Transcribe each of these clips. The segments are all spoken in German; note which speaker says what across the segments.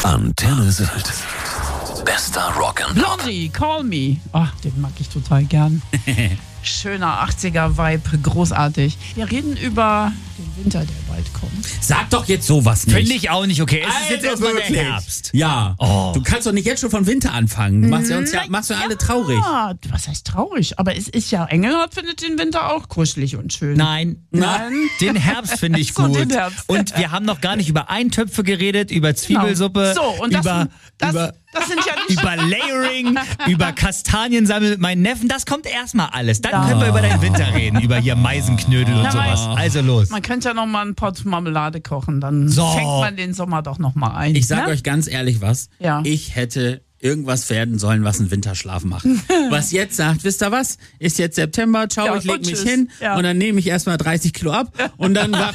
Speaker 1: Antenne Sylt. Bester Rock'n'Pop.
Speaker 2: Blondie, Call Me. Ach, den mag ich total gern. Schöner 80er-Vibe, großartig. Wir reden über den Winter, der bald kommt.
Speaker 3: Sag doch jetzt sowas nicht.
Speaker 4: Finde ich auch nicht okay. Es ist jetzt erstmal der
Speaker 3: wirklich?
Speaker 4: Herbst.
Speaker 3: Ja.
Speaker 4: Oh.
Speaker 3: Du kannst doch nicht jetzt schon von Winter anfangen. Du machst machst ja alle traurig.
Speaker 2: Ah, was heißt traurig? Aber es ist ja, Engelhardt findet den Winter auch kuschelig und schön.
Speaker 4: Nein. Den Herbst finde ich
Speaker 2: So,
Speaker 4: gut.
Speaker 2: den Herbst.
Speaker 4: Und wir haben noch gar nicht über Eintöpfe geredet, über Zwiebelsuppe,
Speaker 2: So, und das sind ja nicht...
Speaker 4: über Layering, über Kastaniensammeln mit meinen Neffen. Das kommt erstmal alles. Dann können wir über deinen Winter reden, über hier Meisenknödel und sowas. Also los.
Speaker 2: Man könnte ja noch mal einen Pott Marmelade kochen, dann
Speaker 4: So.
Speaker 2: fängt man den Sommer doch noch mal ein.
Speaker 3: Ich sag euch ganz ehrlich was.
Speaker 2: Ja.
Speaker 3: Ich hätte irgendwas werden sollen, was einen Winterschlaf macht. Was jetzt sagt, wisst ihr was? Ist jetzt September, ciao,
Speaker 2: Ja,
Speaker 3: ich leg
Speaker 2: und
Speaker 3: mich
Speaker 2: tschüss.
Speaker 3: hin
Speaker 2: Ja.
Speaker 3: und dann nehme ich erstmal 30 Kilo ab und dann wach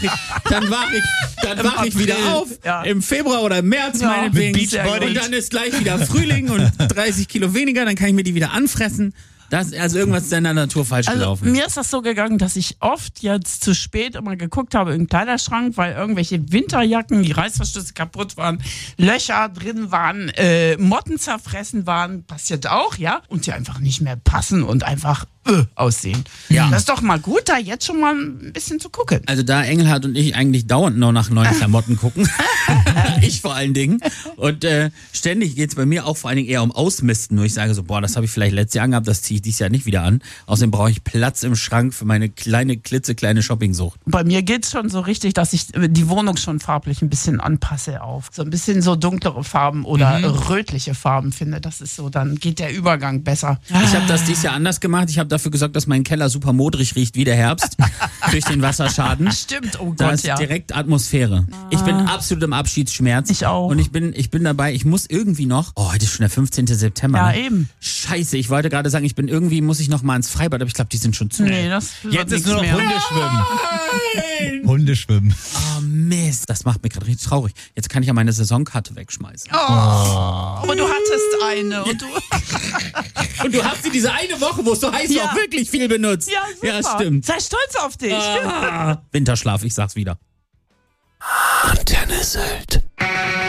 Speaker 3: ich wieder auf.
Speaker 2: Ja.
Speaker 3: Im Februar oder im März
Speaker 2: Ja.
Speaker 3: meinetwegen.
Speaker 2: Mit Beachbody.
Speaker 3: Und dann ist gleich wieder Frühling und 30 Kilo weniger, dann kann ich mir die wieder anfressen. Also irgendwas ist in der Natur falsch gelaufen.
Speaker 2: Mir ist das so gegangen, dass ich oft jetzt zu spät immer geguckt habe im Kleiderschrank, weil irgendwelche Winterjacken, die Reißverschlüsse kaputt waren, Löcher drin waren, Motten zerfressen waren, passiert auch, ja, und die einfach nicht mehr passen und einfach aussehen.
Speaker 3: Ja.
Speaker 2: Das ist doch mal gut, da jetzt schon mal ein bisschen zu gucken.
Speaker 3: Also da Engelhardt und ich eigentlich dauernd nur nach neuen Klamotten gucken. Ich vor allen Dingen. Und ständig geht's bei mir auch vor allen Dingen eher um Ausmisten. Nur ich sage so, boah, das habe ich vielleicht letztes Jahr angehabt, das ziehe ich dieses Jahr nicht wieder an. Außerdem brauche ich Platz im Schrank für meine klitzekleine Shoppingsucht.
Speaker 2: Bei mir geht's schon so richtig, dass ich die Wohnung schon farblich ein bisschen anpasse auf. So ein bisschen so dunklere Farben oder rötliche Farben finde. Das ist so, dann geht der Übergang besser.
Speaker 3: Ich habe das dieses Jahr anders gemacht. Ich habe dafür gesorgt, dass mein Keller super modrig riecht wie der Herbst. Durch den Wasserschaden.
Speaker 2: Stimmt, oh
Speaker 3: Da
Speaker 2: Gott,
Speaker 3: ist
Speaker 2: ja.
Speaker 3: direkt Atmosphäre. Ich bin absolut im Abschiedsschmerz.
Speaker 2: Ich auch.
Speaker 3: Und ich bin dabei, ich muss irgendwie noch, heute ist schon der 15. September.
Speaker 2: Ja,
Speaker 3: ne?
Speaker 2: eben.
Speaker 3: Scheiße, ich wollte gerade sagen, muss ich noch mal ins Freibad, aber ich glaube, die sind schon zu.
Speaker 2: Nee, das wird
Speaker 4: Jetzt ist
Speaker 2: nichts
Speaker 4: nur noch
Speaker 2: mehr.
Speaker 4: Hundeschwimmen.
Speaker 3: Nein!
Speaker 4: Hundeschwimmen.
Speaker 3: Oh Mist, das macht mir gerade richtig traurig. Jetzt kann ich ja meine Saisonkarte wegschmeißen.
Speaker 2: Aber du hattest eine und du...
Speaker 3: Und du hast sie diese eine Woche, wo es so heiß
Speaker 2: Ja.
Speaker 3: war, wirklich viel benutzt.
Speaker 2: Ja, super.
Speaker 3: Ja, stimmt.
Speaker 2: Sei stolz auf dich.
Speaker 3: Winterschlaf, ich sag's wieder.
Speaker 1: Antenne Sylt.